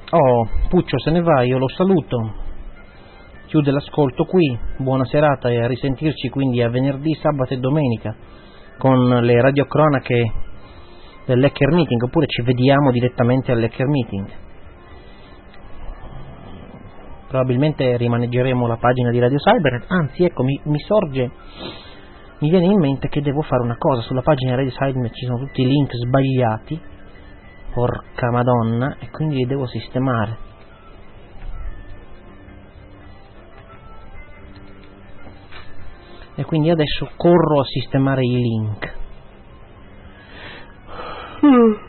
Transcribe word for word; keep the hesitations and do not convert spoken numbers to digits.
Oh, Puccio se ne va, io lo saluto. Chiude l'ascolto qui, buona serata e a risentirci quindi a venerdì, sabato e domenica con le radiocronache dell'Hacker Meeting, oppure ci vediamo direttamente all'Hacker Meeting. Probabilmente rimaneggeremo la pagina di Radio Cyber, anzi ecco mi, mi sorge, mi viene in mente che devo fare una cosa, sulla pagina di Radio Cyber ci sono tutti i link sbagliati, porca madonna, e quindi li devo sistemare. E quindi adesso corro a sistemare i link.